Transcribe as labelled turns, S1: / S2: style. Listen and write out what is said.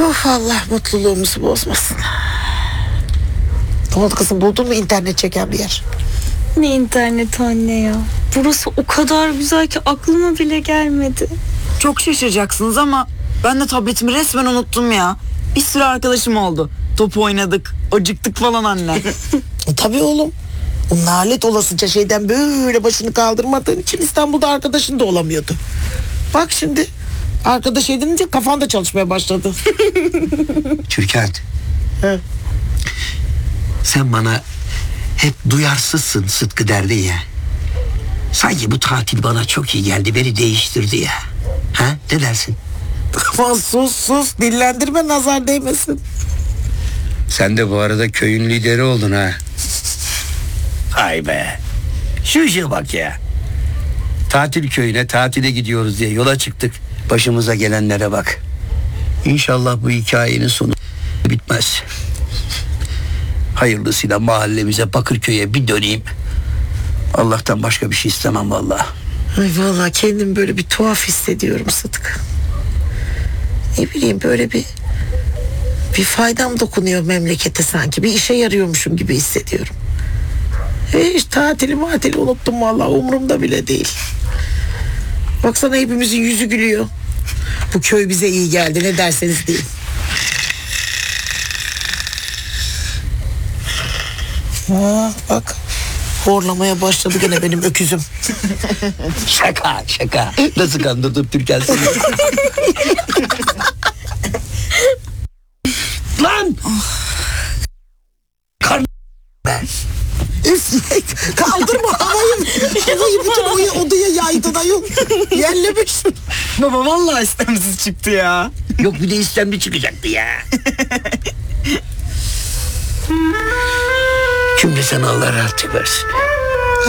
S1: Of, Allah mutluluğumuzu bozmasın. Ne oldu kızım, buldun mu internet çeken bir yer?
S2: Ne internet anne ya. Burası o kadar güzel ki aklıma bile gelmedi.
S3: Çok şaşıracaksınız ama ben de tabletimi resmen unuttum ya. Bir sürü arkadaşım oldu. Top oynadık, acıktık falan anne.
S1: Tabii oğlum. O nalet olasıca şeyden böyle başını kaldırmadığın için İstanbul'da arkadaşın da olamıyordu. Bak şimdi arkadaş edinince kafan da çalışmaya başladı.
S4: Türkan.
S1: He.
S4: Sen bana hep duyarsızsın Sıtkı derdi ya. Sanki bu tatil bana çok iyi geldi, beni değiştirdi ya. Ha, ne dersin?
S1: Aman sus dillendirme, nazar değmesin.
S4: Sen de bu arada köyün lideri oldun ha. Hay be. Şu işe bak ya. Tatil köyüne tatile gidiyoruz diye yola çıktık. Başımıza gelenlere bak. İnşallah bu hikayenin sonu bitmez. Hayırlısıyla mahallemize, Bakırköy'e bir döneyim. Allah'tan başka bir şey istemem vallahi.
S1: Ay vallahi kendim böyle bir tuhaf hissediyorum Sıtkı. Ne bileyim, böyle bir faydam dokunuyor memlekete sanki. Bir işe yarıyormuşum gibi hissediyorum. Hiç tatili unuttum vallahi, umurumda bile değil. Baksana hepimizin yüzü gülüyor. Bu köy bize iyi geldi, ne derseniz deyin. Ha, bak horlamaya başladı gene benim öküzüm.
S4: Şaka. Nasıl kandırdım Türkan seni? Lan! Ben.
S1: Üf, kaldırma havayı bütün odaya yaydın ayol. Yerlemişsin.
S3: Baba vallahi istemsiz çıktı ya.
S4: Yok, bir de istemli çıkacaktı ya. Cümle sana Allah rahatlık versin.